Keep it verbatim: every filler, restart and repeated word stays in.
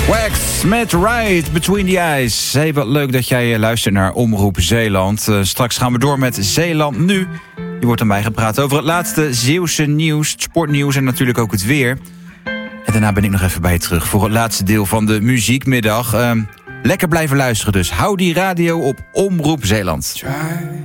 Wax met Right Between the Eyes. Hey, wat leuk dat jij luistert naar Omroep Zeeland. Uh, straks gaan we door met Zeeland Nu. Je wordt dan bijgepraat over het laatste Zeeuwse nieuws, het sportnieuws en natuurlijk ook het weer. En daarna ben ik nog even bij je terug voor het laatste deel van de muziekmiddag. Uh, lekker blijven luisteren dus. Hou die radio op Omroep Zeeland. Try.